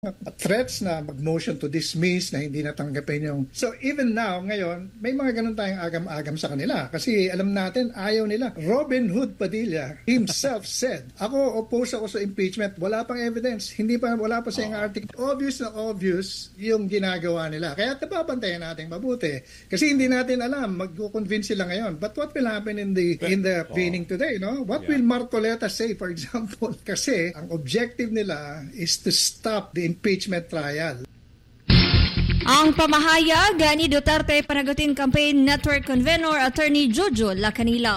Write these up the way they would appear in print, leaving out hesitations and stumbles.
threats na mag-motion to dismiss na hindi natanggapin yung... So even now, ngayon, may mga ganun tayong agam-agam sa kanila kasi alam natin, ayaw nila. Robin Hood Padilla himself said, ako, oppose ako sa impeachment, wala pang evidence, wala pa sa yung article. Obvious na obvious yung ginagawa nila. Kaya napapantayan natin mabuti. Kasi hindi natin alam, mag-convince sila ngayon. But what will happen in the training today, no? What will Marcoleta say, for example? Kasi ang objective nila is to stop the impeachment trial. Ang pamahayag ni Duterte Panagutin Campaign Network Convenor Attorney Jojo Lacanilaw.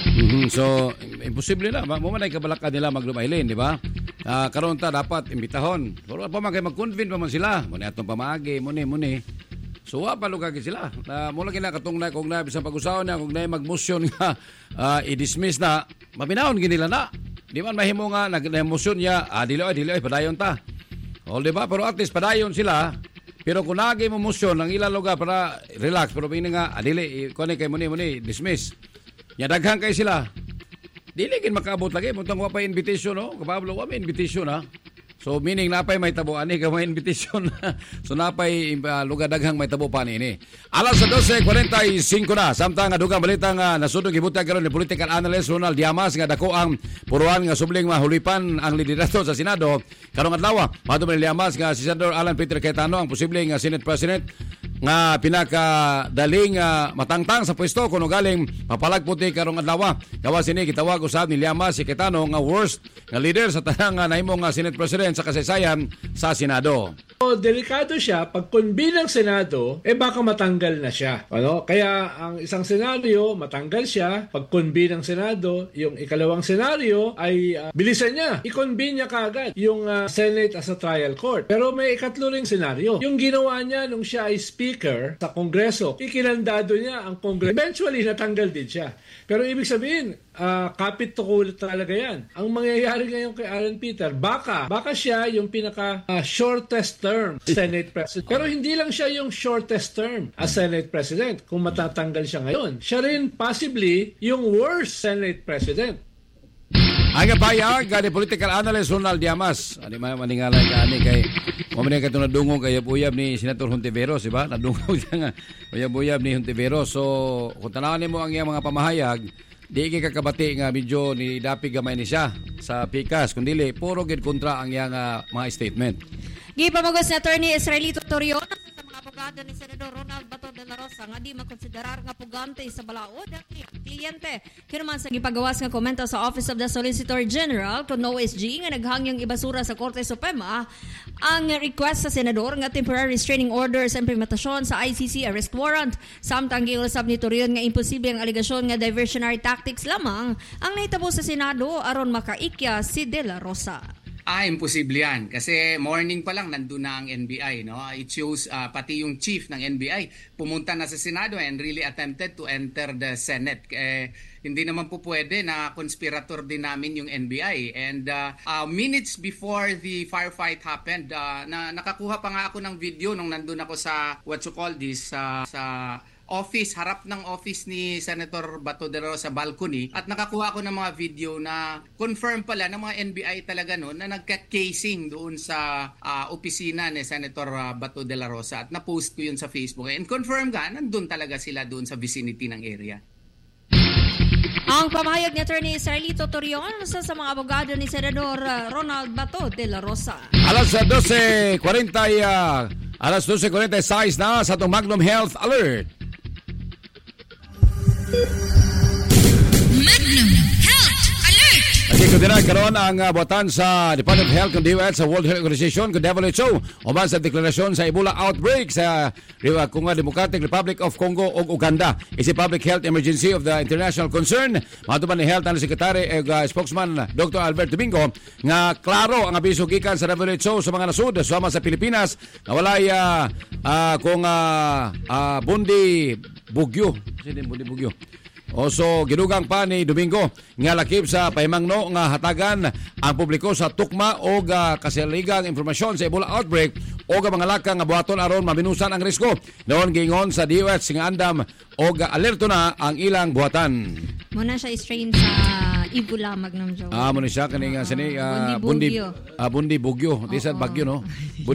So, imposible na. Mamanay kabalakad nila maglumailin, di ba? Karon ta dapat imbitahon. Pero pa man kay mag-convene pa man sila. Muna atong pamaagi, muni. So, palugagi sila. Mula kina katong na kung na bisang pag-usawan na kung na mag-motion nga i-dismiss na, mapinahon ginila na. Di man mahimo nga nag-motion niya, dili padayon ta. O, di ba? Pero at least padayon sila. Pero kung nagay mo motion ng ilang lugar para relax, pero pinin nga, dili, kung kay muni, dismiss. Daghan kay sila. Dili kin makaabot lagi. Muntang wapay invitation, no? Kapablo, wapay invitation, ha? So, meaning napay may tabo. Ani ka may invitation. So, napay lugar daghang may tabo pa ni. Alas sa 12:45 na. Samtang dugang balita nga nasudong ibutang karon ni political analyst Ronald Llamas nga dako ang puruan nga subling mahulipan ang liderato sa Senado. Karong adlaw, madto ni Llamas nga si Senador Alan Peter Cayetano ang posibleng Senate President nga pinakadaling matangtang sa pwesto kuno galing mapalagputi karong adlaw. Gawas ini gitawag usab ni Llamas si Cayetano nga worst nga leader sa tanang nahimong Senate President sa kasaysayan sa Senado. Delikado siya pag convene ng Senado, baka matanggal na siya. Kaya ang isang senaryo, matanggal siya. Pag convene ng Senado, yung ikalawang senaryo ay bilisan niya. I-convene niya kaagad yung Senate as a trial court. Pero may ikatlo ring senaryo. Yung ginawa niya nung siya ay speaker sa Kongreso, ikinandado niya ang Kongreso. Eventually, natanggal din siya. Pero ibig sabihin, kapit to kulit talaga yan. Ang mangyayari ngayon kay Alan Peter, baka siya yung pinaka shortest term Senate President. Pero hindi lang siya yung shortest term as Senate President. Kung matatanggal siya ngayon, siya rin possibly yung worst Senate President. Ang payag ni political analyst Ronald Llamas. Ani maningala ka ani kay mamani ka tunadungog kay uyab ni Senator Hontiveros, di ba? Nadungog siya nga uyab ni Hontiveros. So kung tanawan mo ang iyang mga pamahayag, di kakabati nga medyo ni dapig gamay ni siya sa pikas kundili puro gid kontra ang iyang mga statement. Gipamagos ni Attorney Israelito Torion sa mga abogado ni Senador Ronald Bato de la Rosa nga di makonsiderar nga pugante sa balaod ang kliyente. Kinuman sa gipagawas nga komento sa Office of the Solicitor General kung OSG nga naghangyang ibasura sa Korte Suprema ang request sa Senador nga temporary restraining order sa implementasyon sa ICC arrest warrant. Samtang giusab ni Torion nga imposible ang aligasyon nga diversionary tactics lamang ang nahitabo sa Senado aron makaikya si de la Rosa. Imposible yan. Kasi morning pa lang nandun na ang NBI. No? It shows pati yung chief ng NBI pumunta na sa Senado and really attempted to enter the Senate. Hindi naman po pwede na conspirator din namin yung NBI. And minutes before the firefight happened, nakakuha pa nga ako ng video nung nandun ako sa sa office, harap ng office ni Senator Bato de la Rosa balcony at nakakuha ako ng mga video na confirm pala ng mga NBI talaga noon na nagka-casing doon sa opisina ni Senator Bato de la Rosa at na-post ko yun sa Facebook and confirm nga, nandun talaga sila doon sa vicinity ng area. Ang pamahayag ni Attorney Israelito Torion sa mga abogado ni Senador Ronald Bato de la Rosa. Alas 12:46 na sa itong Magnum Health Alert. Magnum Health Alert! Nagkikundina karon ang buwatan sa Department of Health kundi sa World Health Organization kundi WHO uman sa deklarasyon sa Ebola outbreak sa Congo Democratic Republic of Congo ug Uganda. Isi public health emergency of the international concern. Matuban ni Health Secretary spokesman Dr. Albert Domingo nga klaro ang abiso gikan sa WHO sa mga nasud sama sa Pilipinas na walay bundi bugyo. Bundi bugyo. Also, gidugang pa ni Domingo nga lakip sa pahimangno nga hatagan ang publiko sa tukma o kasaligang informasyon sa Ebola outbreak o mga laka nga buhaton aron maminusan ang risko. Noon gingon sa DOH nga andam o alerto na ang ilang buhatan. Muna siya strain sa Ebola Magnum Joe. Muna siya kaning bundi bugyo. Di sa bagyo no.